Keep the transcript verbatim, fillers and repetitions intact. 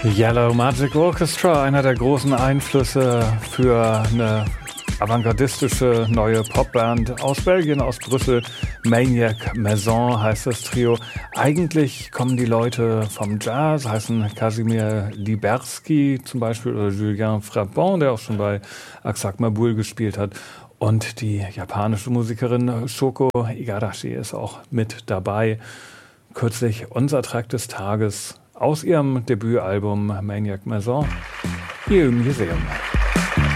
Yellow Magic Orchestra, einer der großen Einflüsse für eine avantgardistische neue Popband aus Belgien, aus Brüssel. Maniac Maison heißt das Trio. Eigentlich kommen die Leute vom Jazz, heißen Kasimir Liberski zum Beispiel oder Julien Frappon, der auch schon bei Aksak Mabul gespielt hat. Und die japanische Musikerin Shoko Igarashi ist auch mit dabei. Kürzlich unser Track des Tages aus ihrem Debütalbum Maniac Maison hier im Museum.